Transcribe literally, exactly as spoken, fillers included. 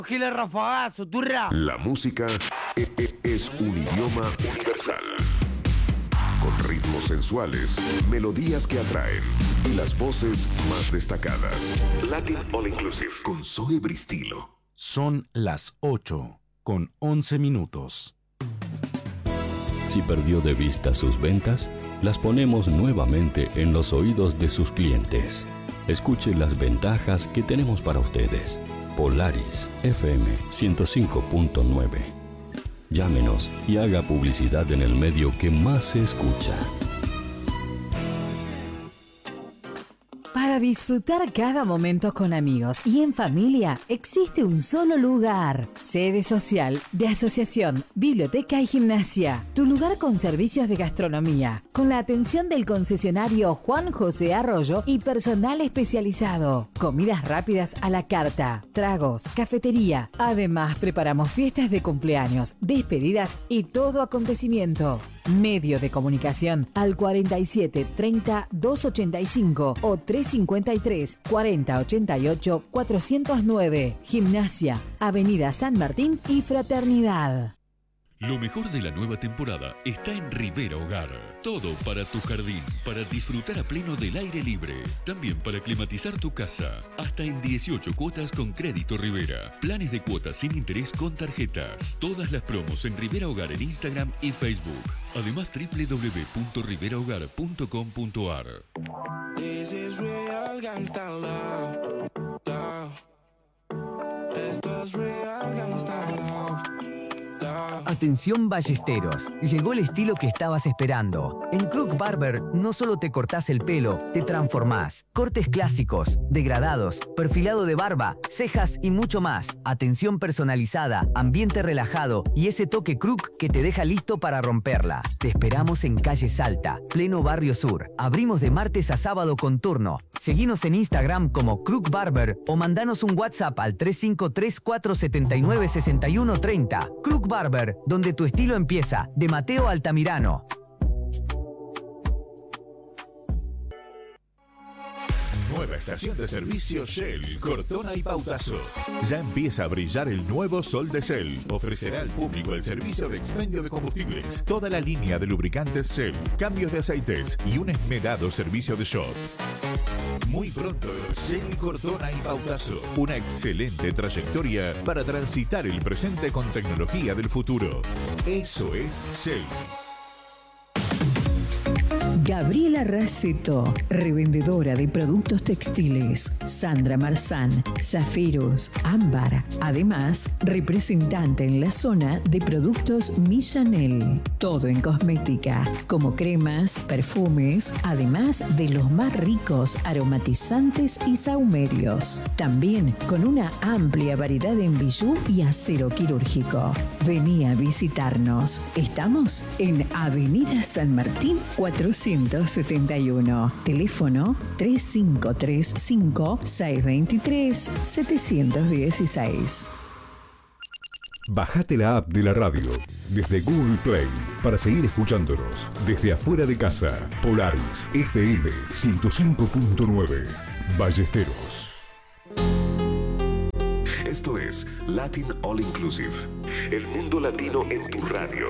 Giles Rafagazo, turra. La música e- e- es un idioma universal. Con ritmos sensuales, melodías que atraen y las voces más destacadas. Latin All Inclusive con Zoe Bristilo. Son las ocho con once minutos. Si perdió de vista sus ventas, las ponemos nuevamente en los oídos de sus clientes. Escuche las ventajas que tenemos para ustedes. Polaris F M ciento cinco punto nueve. Llámenos y haga publicidad en el medio que más se escucha. Para disfrutar cada momento con amigos y en familia, existe un solo lugar. Sede social de Asociación, Biblioteca y Gimnasia. Tu lugar con servicios de gastronomía, con la atención del concesionario Juan José Arroyo y personal especializado. Comidas rápidas a la carta, tragos, cafetería. Además, preparamos fiestas de cumpleaños, despedidas y todo acontecimiento. Medio de comunicación al cuarenta y siete treinta doscientos ochenta y cinco o trescientos cincuenta y tres cuarenta ochenta y ocho cuatrocientos nueve. Gimnasia, Avenida San Martín y Fraternidad. Lo mejor de la nueva temporada está en Rivera Hogar. Todo para tu jardín, para disfrutar a pleno del aire libre. También para climatizar tu casa. Hasta en dieciocho cuotas con crédito Rivera. Planes de cuotas sin interés con tarjetas. Todas las promos en Rivera Hogar en Instagram y Facebook. Además, doble u doble u doble u punto rivera hogar punto com punto a r. This is real gangsta love, love. Esto es real gangsta love. Atención ballesteros, llegó el estilo que estabas esperando. En Crook Barber no solo te cortás el pelo, te transformás. Cortes clásicos, degradados, perfilado de barba, cejas y mucho más. Atención personalizada, ambiente relajado y ese toque Crook que te deja listo para romperla. Te esperamos en Calle Salta, pleno Barrio Sur. Abrimos de martes a sábado con turno. Seguinos en Instagram como Crook Barber o mandanos un WhatsApp al tres cinco tres cuatro siete nueve seis uno tres cero. Crook Barber, donde tu estilo empieza, de Mateo Altamirano. Nueva estación de servicio Shell, Cortona y Pautazo. Ya empieza a brillar el nuevo sol de Shell. Ofrecerá al público el servicio de expendio de combustibles, toda la línea de lubricantes Shell, cambios de aceites y un esmerado servicio de shop. Muy pronto, Shell Cortona y Pautazo. Una excelente trayectoria para transitar el presente con tecnología del futuro. Eso es Shell. Gabriela Raceto, revendedora de productos textiles. Sandra Marzán, zafiros, ámbar. Además, representante en la zona de productos Millanel. Todo en cosmética, como cremas, perfumes, además de los más ricos aromatizantes y sahumerios. También con una amplia variedad en bijú y acero quirúrgico. Vení a visitarnos. Estamos en Avenida San Martín cuatrocientos setenta y uno. Teléfono tres cinco tres cinco, seis dos tres, siete uno seis. Bajate la app de la radio desde Google Play para seguir escuchándonos desde afuera de casa. Polaris F M ciento cinco punto nueve. Ballesteros. Esto es Latin All Inclusive. El mundo latino en tu radio.